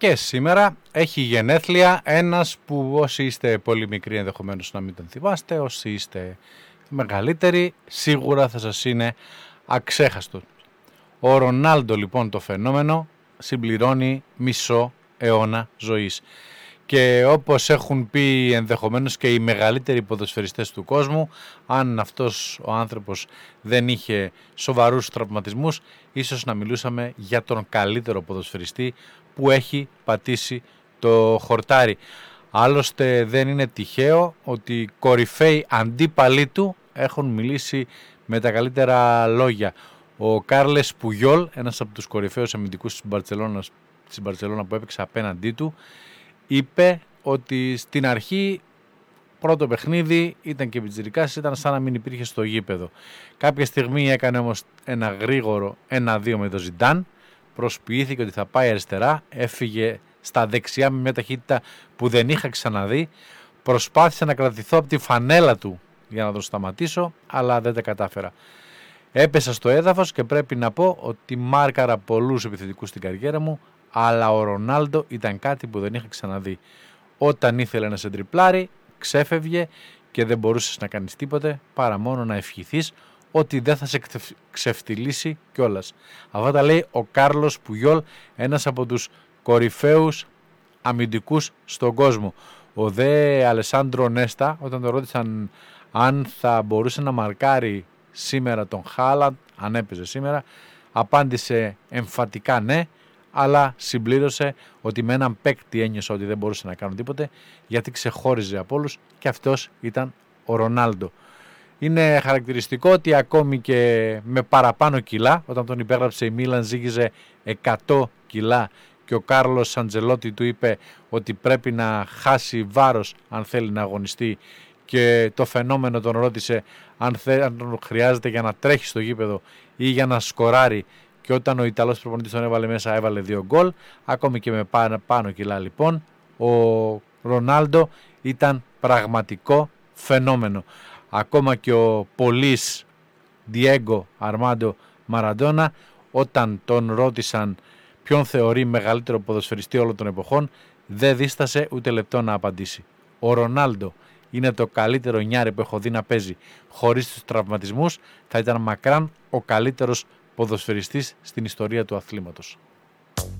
Και σήμερα έχει γενέθλια ένας που όσοι είστε πολύ μικροί ενδεχομένως να μην τον θυμάστε, όσοι είστε μεγαλύτεροι σίγουρα θα σας είναι αξέχαστο. Ο Ρονάλντο λοιπόν το φαινόμενο συμπληρώνει μισό αιώνα ζωής. Και όπως έχουν πει ενδεχομένως και οι μεγαλύτεροι ποδοσφαιριστές του κόσμου, αν αυτός ο άνθρωπος δεν είχε σοβαρούς τραυματισμούς, ίσως να μιλούσαμε για τον καλύτερο ποδοσφαιριστή που έχει πατήσει το χορτάρι. Άλλωστε δεν είναι τυχαίο ότι οι κορυφαίοι αντίπαλοι του έχουν μιλήσει με τα καλύτερα λόγια. Ο Κάρλες Πουγιόλ, ένας από τους κορυφαίους αμυντικούς της Μπαρτσελώνα που έπαιξε απέναντί του, είπε ότι στην αρχή πρώτο παιχνίδι ήταν και πιτσιρικάς, ήταν σαν να μην υπήρχε στο γήπεδο. Κάποια στιγμή έκανε όμως ένα γρήγορο 1-2 με τον Ζιντάν, προσποιήθηκε ότι θα πάει αριστερά, έφυγε στα δεξιά με μια ταχύτητα που δεν είχα ξαναδεί, προσπάθησε να κρατηθώ από τη φανέλα του για να τον σταματήσω, αλλά δεν τα κατάφερα. Έπεσα στο έδαφος και πρέπει να πω ότι μάρκαρα πολλούς επιθετικούς στην καριέρα μου, αλλά ο Ρονάλντο ήταν κάτι που δεν είχα ξαναδεί. Όταν ήθελε να σε τριπλάρει, ξέφευγε και δεν μπορούσες να κάνεις τίποτε παρά μόνο να ευχηθείς ότι δεν θα σε ξεφτυλίσει κιόλας. Αυτά τα λέει ο Κάρλος Πουγιόλ, ένας από τους κορυφαίους αμυντικούς στον κόσμο. Ο δε Αλεσάντρο Νέστα, όταν το ρώτησαν αν θα μπορούσε να μαρκάρει σήμερα τον Χάλαντ, αν έπαιζε σήμερα, απάντησε εμφατικά ναι, αλλά συμπλήρωσε ότι με έναν παίκτη ένιωσα ότι δεν μπορούσε να κάνω τίποτε γιατί ξεχώριζε από όλους και αυτός ήταν ο Ρονάλντο. Είναι χαρακτηριστικό ότι ακόμη και με παραπάνω κιλά, όταν τον υπέγραψε η Μίλαν ζύγιζε 100 κιλά και ο Κάρλος Αντζελότη του είπε ότι πρέπει να χάσει βάρος αν θέλει να αγωνιστεί και το φαινόμενο τον ρώτησε αν τον χρειάζεται για να τρέχει στο γήπεδο ή για να σκοράρει, και όταν ο Ιταλός προπονητής τον έβαλε μέσα έβαλε 2 γκολ. Ακόμη και με πάνω κιλά λοιπόν ο Ρονάλντο ήταν πραγματικό φαινόμενο. Ακόμα και ο πολύς Διέγκο Αρμάντο Μαραντόνα, όταν τον ρώτησαν ποιον θεωρεί μεγαλύτερο ποδοσφαιριστή όλων των εποχών, δεν δίστασε ούτε λεπτό να απαντήσει. Ο Ρονάλντο είναι το καλύτερο νιάρι που έχω δει να παίζει. Χωρίς τους τραυματισμούς θα ήταν μακράν ο καλύτερος ποδοσφαιριστής στην ιστορία του αθλήματος.